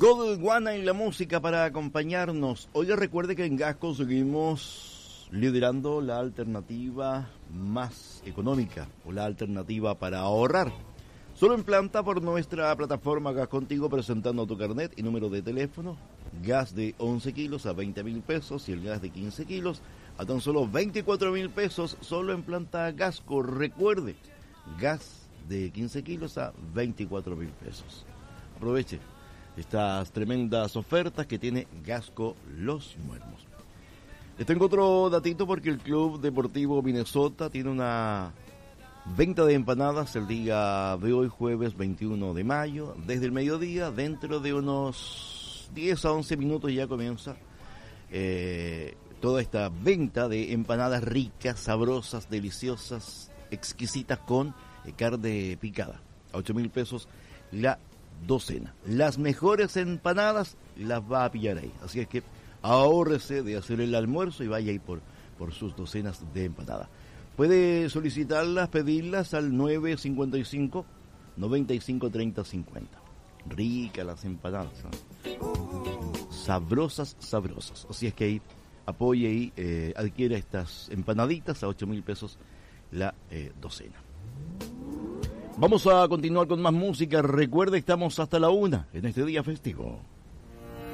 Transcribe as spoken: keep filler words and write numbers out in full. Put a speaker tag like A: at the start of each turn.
A: Gold One en la música para acompañarnos. Oiga, recuerde que en Gasco seguimos liderando la alternativa más económica o la alternativa para ahorrar. Solo en planta por nuestra plataforma Gas Contigo, presentando tu carnet y número de teléfono. Gas de once kilos a veinte mil pesos y el gas de quince kilos a tan solo veinticuatro mil pesos. Solo en planta Gasco. Recuerde, gas de quince kilos a veinticuatro mil pesos. Aproveche estas tremendas ofertas que tiene Gasco Los Muermos. Les tengo otro datito porque el Club Deportivo Minnesota tiene una venta de empanadas el día de hoy, jueves veintiuno de mayo, desde el mediodía. Dentro de unos diez a once minutos ya comienza eh, toda esta venta de empanadas ricas, sabrosas, deliciosas, exquisitas con eh, carne picada. A ocho mil pesos la docena. Las mejores empanadas las va a pillar ahí. Así es que ahórrese de hacer el almuerzo y vaya ahí por, por sus docenas de empanadas. Puede solicitarlas, pedirlas al nueve cinco cinco, nueve cinco tres cero cinco cero. Ricas las empanadas, ¿no? Sabrosas, sabrosas. Así es que ahí apoye y eh, adquiera estas empanaditas a ocho mil pesos la eh, docena. Vamos a continuar con más música. Recuerde, estamos hasta la una en este día festivo.